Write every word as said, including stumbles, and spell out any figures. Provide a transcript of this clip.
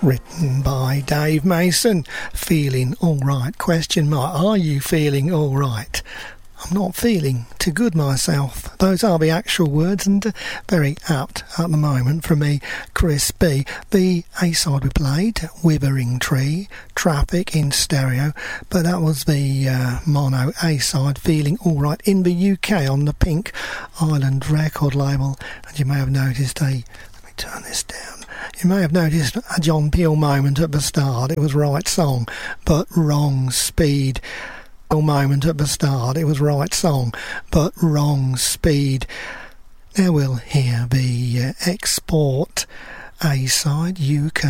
Written by Dave Mason. Feeling alright? Question mark. Are you feeling alright? I'm not feeling too good myself. Those are the actual words, and uh, very apt at the moment from me, Chris B. The A-side we played, Withering Tree, Traffic in stereo, but that was the uh, mono A-side, Feeling Alright, in the U K on the Pink Island record label. And you may have noticed a... Let me turn this down. You may have noticed a John Peel moment at the start. It was right song, but wrong speed. Moment at the start. It was right song, but wrong speed. Now we'll hear the uh, export A-side, U K.